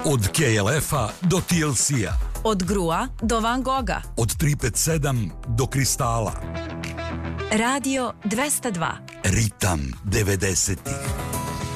Od KLF-a do TLC-a. Od Grua do Van Gogha. Od 357 do Kristala. Radio 202. Ritam 90-ih.